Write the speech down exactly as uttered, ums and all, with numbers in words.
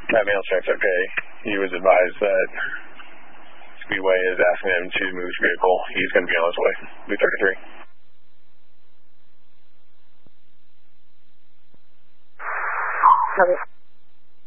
That mail check's okay. He was advised that Speedway is asking him to move his vehicle. He's going to be on his way. Blue thirty-three. Copy.